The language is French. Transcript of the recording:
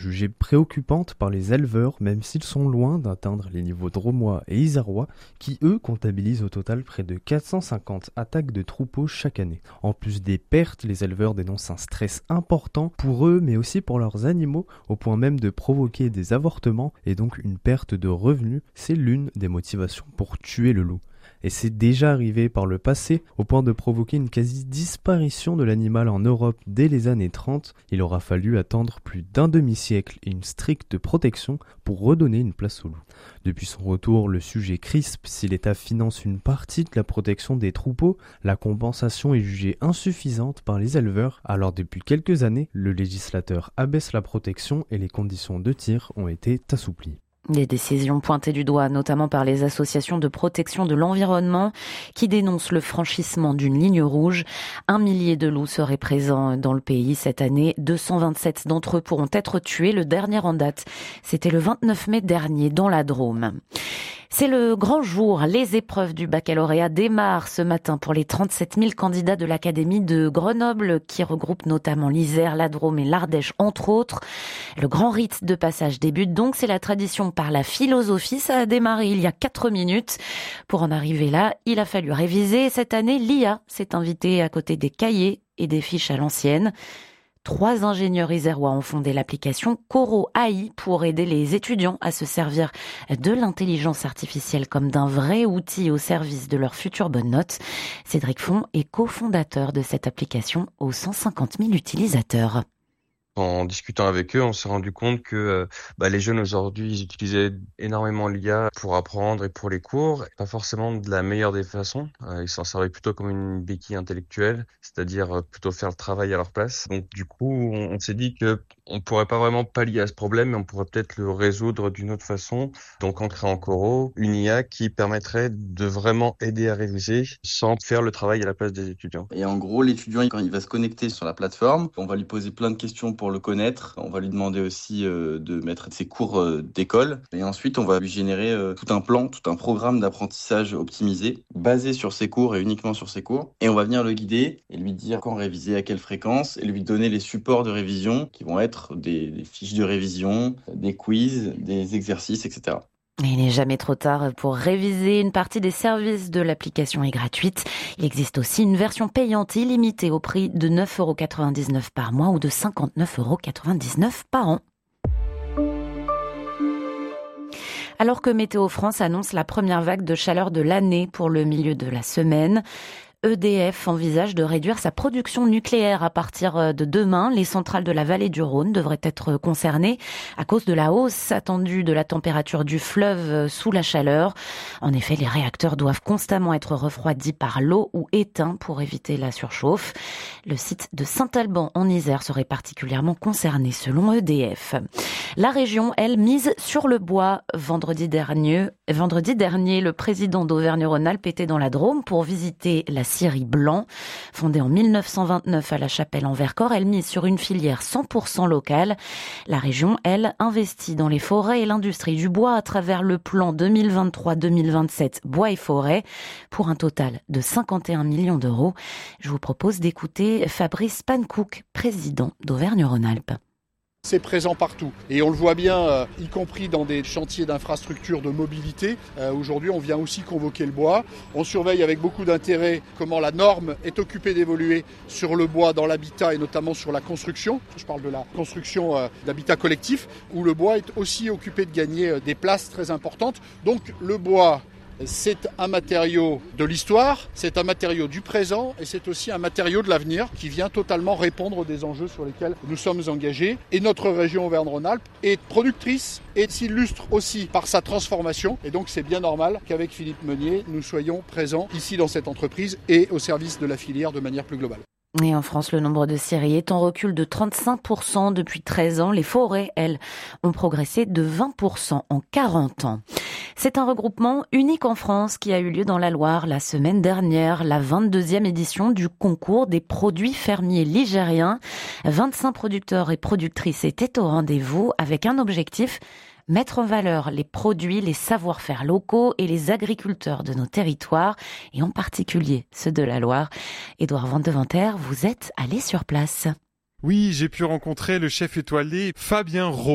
jugées préoccupantes par les éleveurs, même s'ils sont loin d'atteindre les niveaux drômois et isérois, qui eux comptabilisent au total près de 450 attaques de troupeaux chaque année. En plus des pertes, les éleveurs dénoncent un stress important pour eux, mais aussi pour leurs animaux, au point même de provoquer des avortements et donc une perte de revenus. C'est l'une des motivations pour tuer le loup. Et c'est déjà arrivé par le passé, au point de provoquer une quasi-disparition de l'animal en Europe dès les années 30. Il aura fallu attendre plus d'un demi-siècle et une stricte protection pour redonner une place au loup. Depuis son retour, le sujet crispe. Si l'État finance une partie de la protection des troupeaux, la compensation est jugée insuffisante par les éleveurs. Alors depuis quelques années, le législateur abaisse la protection et les conditions de tir ont été assouplies. Des décisions pointées du doigt, notamment par les associations de protection de l'environnement qui dénoncent le franchissement d'une ligne rouge. 1 millier de loups seraient présents dans le pays cette année. 227 d'entre eux pourront être tués. Le dernier en date, c'était le 29 mai dernier dans la Drôme. C'est le grand jour. Les épreuves du baccalauréat démarrent ce matin pour les 37 000 candidats de l'Académie de Grenoble qui regroupe notamment l'Isère, la Drôme et l'Ardèche entre autres. Le grand rite de passage débute donc. C'est la tradition par la philosophie. Ça a démarré il y a 4 minutes. Pour en arriver là, il a fallu réviser. Cette année, l'IA s'est invitée à côté des cahiers et des fiches à l'ancienne. 3 ingénieurs isérois ont fondé l'application Coro AI pour aider les étudiants à se servir de l'intelligence artificielle comme d'un vrai outil au service de leurs futures bonnes notes. Cédric Font est cofondateur de cette application aux 150 000 utilisateurs. En discutant avec eux, on s'est rendu compte que les jeunes aujourd'hui, ils utilisaient énormément l'IA pour apprendre et pour les cours, pas forcément de la meilleure des façons. Ils s'en servaient plutôt comme une béquille intellectuelle, c'est-à-dire plutôt faire le travail à leur place. Donc du coup, on s'est dit que on pourrait pas vraiment pallier à ce problème, mais on pourrait peut-être le résoudre d'une autre façon. Donc en créant Coro, une IA qui permettrait de vraiment aider à réviser sans faire le travail à la place des étudiants. Et en gros, l'étudiant, quand il va se connecter sur la plateforme, on va lui poser plein de questions pour le connaître. On va lui demander aussi de mettre ses cours d'école. Et ensuite, on va lui générer tout un plan, tout un programme d'apprentissage optimisé, basé sur ses cours et uniquement sur ses cours. Et on va venir le guider et lui dire quand réviser, à quelle fréquence, et lui donner les supports de révision qui vont être des fiches de révision, des quiz, des exercices, etc. Il n'est jamais trop tard pour réviser. Une partie des services de l'application est gratuite. Il existe aussi une version payante illimitée au prix de 9,99 € par mois ou de 59,99 € par an. Alors que Météo France annonce la première vague de chaleur de l'année pour le milieu de la semaine, EDF envisage de réduire sa production nucléaire à partir de demain. Les centrales de la vallée du Rhône devraient être concernées à cause de la hausse attendue de la température du fleuve sous la chaleur. En effet, les réacteurs doivent constamment être refroidis par l'eau ou éteints pour éviter la surchauffe. Le site de Saint-Alban en Isère serait particulièrement concerné selon EDF. La région, elle, mise sur le bois. Vendredi dernier, le président d'Auvergne-Rhône-Alpes était dans la Drôme pour visiter la scierie Blanc. Fondée en 1929 à La Chapelle en Vercors, elle mise sur une filière 100% locale. La région, elle, investit dans les forêts et l'industrie du bois à travers le plan 2023-2027 Bois et Forêts pour un total de 51 millions d'euros. Je vous propose d'écouter Fabrice Pankouk, président d'Auvergne-Rhône-Alpes. C'est présent partout et on le voit bien, y compris dans des chantiers d'infrastructures de mobilité. Aujourd'hui, on vient aussi convoquer le bois. On surveille avec beaucoup d'intérêt comment la norme est occupée d'évoluer sur le bois dans l'habitat et notamment sur la construction. Je parle de la construction d'habitats collectifs où le bois est aussi occupé de gagner des places très importantes. Donc le bois, c'est un matériau de l'histoire, c'est un matériau du présent et c'est aussi un matériau de l'avenir qui vient totalement répondre aux des enjeux sur lesquels nous sommes engagés. Et notre région Auvergne-Rhône-Alpes est productrice et s'illustre aussi par sa transformation. Et donc c'est bien normal qu'avec Philippe Meunier, nous soyons présents ici dans cette entreprise et au service de la filière de manière plus globale. Et en France, le nombre de scieries est en recul de 35% depuis 13 ans. Les forêts, elles, ont progressé de 20% en 40 ans. C'est un regroupement unique en France qui a eu lieu dans la Loire la semaine dernière, la 22e édition du concours des produits fermiers ligériens. 25 producteurs et productrices étaient au rendez-vous avec un objectif: mettre en valeur les produits, les savoir-faire locaux et les agriculteurs de nos territoires, et en particulier ceux de la Loire. Édouard Vandeventer, vous êtes allé sur place. Oui, j'ai pu rencontrer le chef étoilé Fabien Roux.